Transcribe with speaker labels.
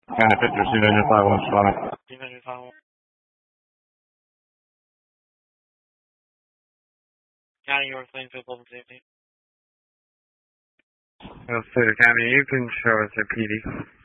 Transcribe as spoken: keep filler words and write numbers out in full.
Speaker 1: County Picture, C nine five one, Sonic.
Speaker 2: C nine five one. County York Plainfield Public Safety.
Speaker 1: Well, Slater County, you can show us a P D.